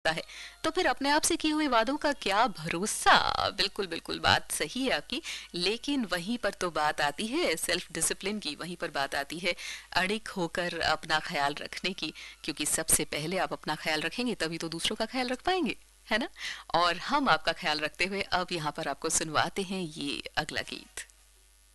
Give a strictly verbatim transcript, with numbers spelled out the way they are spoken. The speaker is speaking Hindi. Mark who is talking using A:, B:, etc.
A: है, तो फिर अपने आप से किए हुए वादों का क्या भरोसा? बिल्कुल, बिल्कुल बात सही है आपकी, लेकिन वहीं पर तो बात आती है सेल्फ डिसिप्लिन की, वहीं पर बात आती है अडिग होकर अपना ख़्याल रखने की, क्योंकि सबसे पहले आप अपना ख़्याल रखेंगे तभी तो दूसरों का ख़्याल रख पाएँगे, है ना? और हम आपका ख़्याल रखते हुए अब यहाँ पर आपको सुनवाते हैं ये अगला गीत।